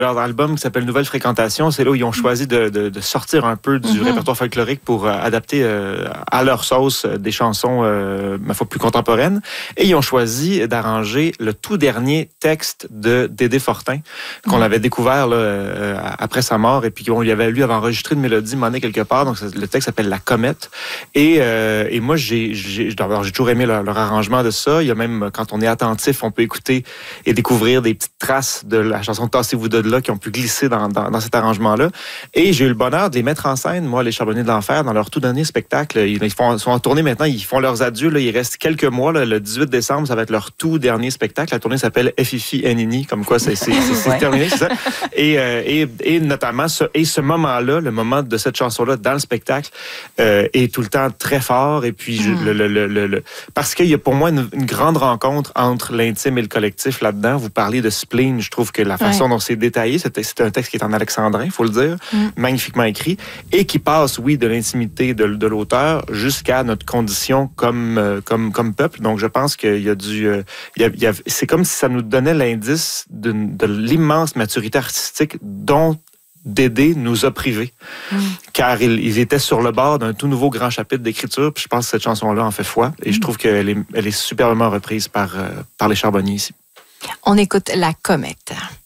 leur album qui s'appelle Nouvelle Fréquentation, c'est là où ils ont choisi de sortir un peu du répertoire folklorique pour adapter à leur sauce des chansons, ma foi, plus contemporaines. Et ils ont choisi d'arranger le tout dernier texte de Dédé Fortin, qu'on avait découvert là, après sa mort, et puis qu'on lui avait enregistré une mélodie monnaie quelque part. Donc le texte s'appelle La Comète. Et moi, j'ai toujours aimé leur arrangement de ça. Il y a même, quand on est attentif, on peut écouter et découvrir des petites traces de la chanson Tassez-vous de là qui ont pu glisser dans cet arrangement-là. Et j'ai eu le bonheur de les mettre en scène, moi, les Charbonniers de l'Enfer, dans leur tout dernier spectacle. Ils sont en tournée maintenant, ils font leurs adieux. Là, il reste quelques mois. Là, le 18 décembre, ça va être leur tout dernier spectacle. La tournée s'appelle Fifi Nini, comme quoi c'est terminé, c'est ça. Et notamment, ce moment-là, le moment de cette chanson-là dans le spectacle, est tout le temps très fort. Et puis, parce qu'il y a pour moi une grande rencontre entre l'intime et le collectif là-dedans. Vous parlez de spleen, je trouve que la façon dont c'est détaillé, c'est un texte qui est en alexandrin, il faut le dire, magnifiquement écrit, et qui passe, oui, de l'intimité de l'auteur jusqu'à notre condition comme peuple. Donc, je pense qu'il y a c'est comme si ça nous donnait l'indice de l'immense maturité artistique dont Dédé nous a privés, car ils étaient sur le bord d'un tout nouveau grand chapitre d'écriture, puis je pense que cette chanson-là en fait foi, et je trouve qu'elle est superbement reprise par les Charbonniers ici. On écoute La Comète.